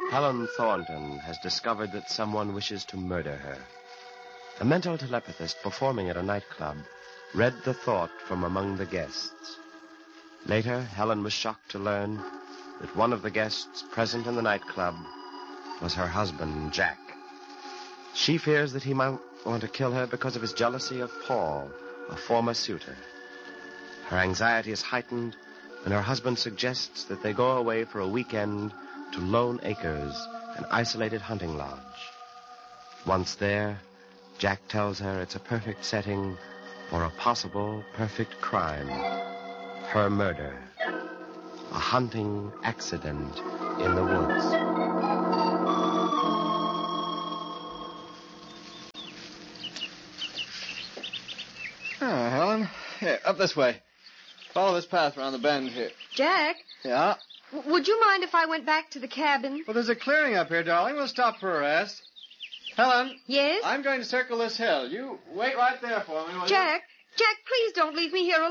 Helen Thornton has discovered that someone wishes to murder her. A mental telepathist performing at a nightclub read the thought from among the guests. Later, Helen was shocked to learn that one of the guests present in the nightclub was her husband, Jack. She fears that he might want to kill her because of his jealousy of Paul, a former suitor. Her anxiety is heightened when her husband suggests that they go away for a weekend to Lone Acres, an isolated hunting lodge. Once there, Jack tells her it's a perfect setting for a possible perfect crime. Her murder. A hunting accident in the woods. Helen. Here, up this way. Follow this path around the bend here. Jack? Yeah? Would you mind if I went back to the cabin? Well, there's a clearing up here, darling. We'll stop for a rest. Helen? Yes? I'm going to circle this hill. You wait right there for me, will you? Jack, please don't leave me here alone.